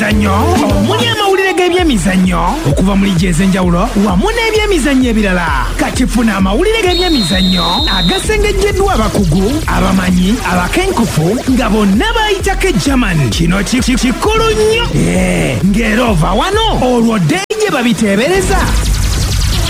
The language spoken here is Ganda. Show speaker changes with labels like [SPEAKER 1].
[SPEAKER 1] ebyemizannyo omuli amawulire g'ebyemizannyo okuva mu liigi ez'enjawulo wamu n'ebyemizannyo ebirala. Kati funa amawulire g'ebyemizannyo agasengejjeddwa abakugu, abamanyi, abakenkufu nga bonna bayitako German. Kino kikulu nnyo ng'era ova wano olwo ddeeyi gye babiteebereza